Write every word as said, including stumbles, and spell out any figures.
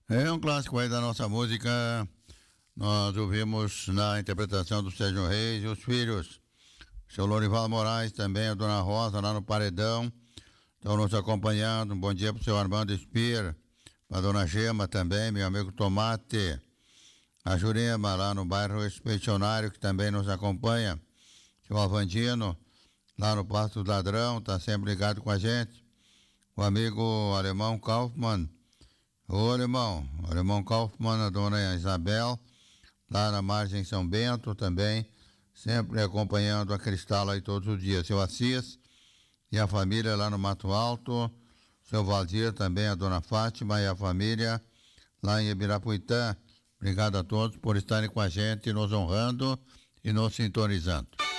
É um clássico aí da nossa música. Nós ouvimos na interpretação do Sérgio Reis e os filhos. Seu Lorival Moraes também, a Dona Rosa lá no Paredão. Estão nos acompanhando. Um bom dia para o seu Armando Espira. Para a Dona Gema também, meu amigo Tomate. A Jurema lá no bairro Expedicionário, que também nos acompanha. Seu Alvandino, lá no Pasto do Ladrão, está sempre ligado com a gente. O amigo Alemão Kaufmann. Ô Alemão, Alemão Kaufmann, a Dona Isabel, lá na margem São Bento também, sempre acompanhando a Cristal aí todos os dias. Seu Assis e a família lá no Mato Alto. Seu Valdir também, a Dona Fátima e a família lá em Ibirapuitã. Obrigado a todos por estarem com a gente, nos honrando e nos sintonizando.